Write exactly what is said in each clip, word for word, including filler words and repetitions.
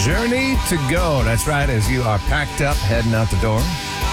Journey to go. That's right, as you are packed up, heading out the door.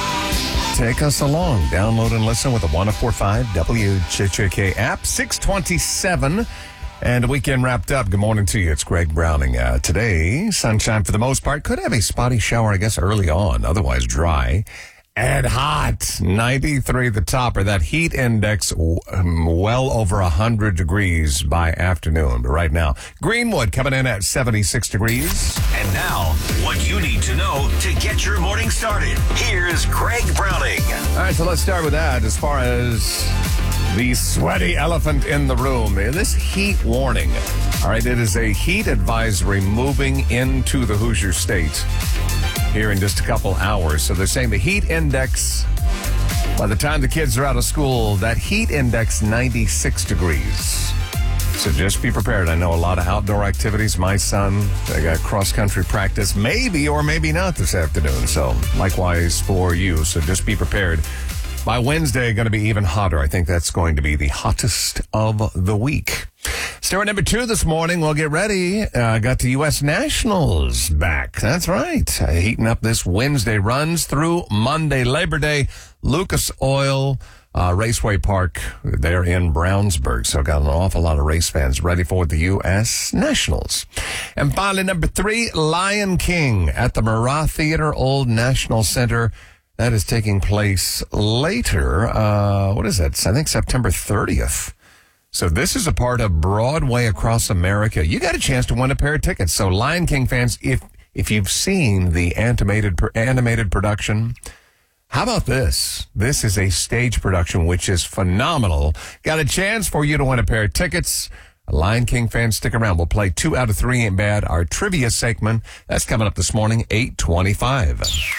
Take us along. Download and listen with the one oh four point five W J J K app. six twenty-seven. And the weekend wrapped up. Good morning to you. It's Greg Browning. Uh, today, sunshine for the most part. Could have a spotty shower, I guess, early on. Otherwise dry and hot. ninety-three the topper. That heat index um, well over one hundred degrees by afternoon. But right now, Greenwood coming in at seventy-six degrees. And now, what you need to know to get your morning started. Here's Greg Browning. All right, so let's start with that. As far as the sweaty elephant in the room, this heat warning. All right, it is a heat advisory moving into the Hoosier State here in just a couple hours. So they're saying the heat index, by the time the kids are out of school, that heat index ninety-six degrees. So just be prepared. I know a lot of outdoor activities. My son, they got cross-country practice, maybe or maybe not this afternoon. So likewise for you. So just be prepared. By Wednesday, going to be even hotter. I think that's going to be the hottest of the week. Story number two this morning. Well, get ready. Uh, got the U S Nationals back. That's right. Uh, heating up this Wednesday. Runs through Monday, Labor Day. Lucas Oil uh, Raceway Park there in Brownsburg. So got an awful lot of race fans ready for the U S Nationals. And finally, number three, Lion King at the Murat Theater, Old National Center. That is taking place later. Uh, what is that? I think September thirtieth. So this is a part of Broadway across America. You got a chance to win a pair of tickets. So Lion King fans, if if you've seen the animated animated production, how about this? This is a stage production, which is phenomenal. Got a chance for you to win a pair of tickets. Lion King fans, stick around. We'll play two out of three ain't bad. Our trivia segment, that's coming up this morning, eight twenty-five.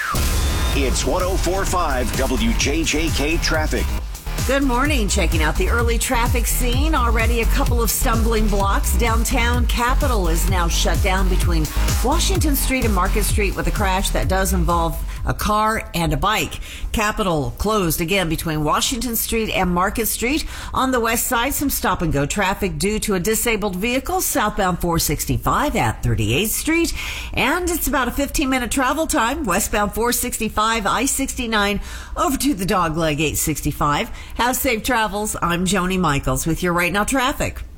It's one oh four point five W J J K traffic. Good morning. Checking out the early traffic scene. Already a couple of stumbling blocks. Downtown Capitol is now shut down between Washington Street and Market Street with a crash that does involve a car and a bike. Capitol closed again between Washington Street and Market Street. On the west side, some stop and go traffic due to a disabled vehicle southbound four sixty-five at thirty-eighth Street. And it's about a fifteen minute travel time westbound four sixty-five, I sixty-nine over to the Dogleg eight sixty-five. Have safe travels. I'm Joni Michaels with your Right Now traffic.